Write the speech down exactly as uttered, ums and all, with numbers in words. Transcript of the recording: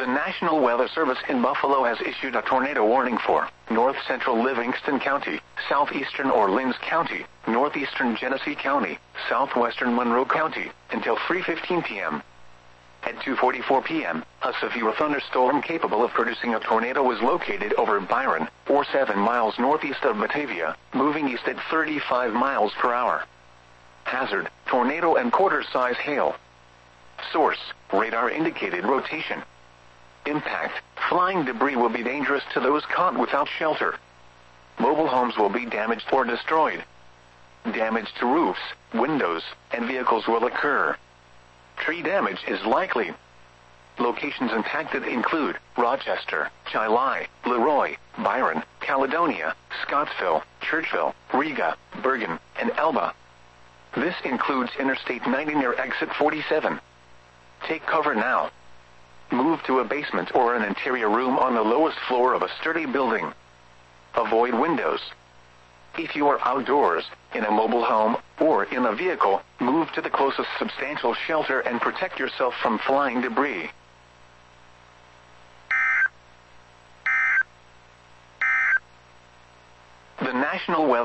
The National Weather Service in Buffalo has issued a tornado warning for north central Livingston County, southeastern Orleans County, northeastern Genesee County, southwestern Monroe County, until three fifteen p m At two forty-four p m, a severe thunderstorm capable of producing a tornado was located over Byron, or seven miles northeast of Batavia, moving east at thirty-five miles per hour. Hazard, tornado and quarter-size hail. Source, radar indicated rotation. Impact, flying debris will be dangerous to those caught without shelter. Mobile homes will be damaged or destroyed. Damage to roofs, windows, and vehicles will occur. Tree damage is likely. Locations impacted include Rochester, Chili, Leroy, Byron, Caledonia, Scottsville, Churchville, Riga, Bergen, and Elba. This includes Interstate ninety near Exit forty-seven. Take cover now. Move to a basement or an interior room on the lowest floor of a sturdy building. Avoid windows. If you are outdoors, in a mobile home, or in a vehicle, move to the closest substantial shelter and protect yourself from flying debris. The National Weather